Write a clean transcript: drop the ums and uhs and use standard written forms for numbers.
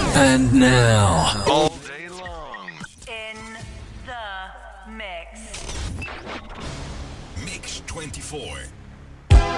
And now, All day long. In the mix. Mix 24.